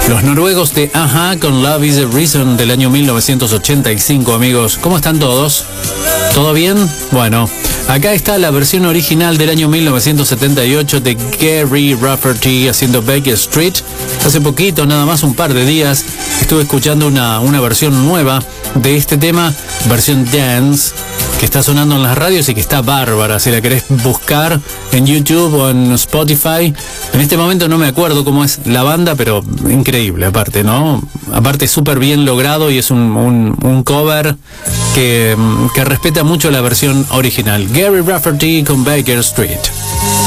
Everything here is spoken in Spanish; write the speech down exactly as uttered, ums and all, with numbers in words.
Los noruegos de Ajá con Love is the Reason del año mil novecientos ochenta y cinco, amigos. ¿Cómo están todos? ¿Todo bien? Bueno, acá está la versión original del año mil novecientos setenta y ocho de Gary Rafferty haciendo Baker Street. Hace poquito, nada más un par de días, estuve escuchando una, una versión nueva de este tema, versión dance, que está sonando en las radios y que está bárbara. Si la querés buscar en YouTube o en Spotify, en este momento no me acuerdo cómo es la banda, pero increíble aparte, ¿no? Aparte súper bien logrado y es un, un, un cover que, que respeta mucho la versión original. Gary Rafferty con Baker Street.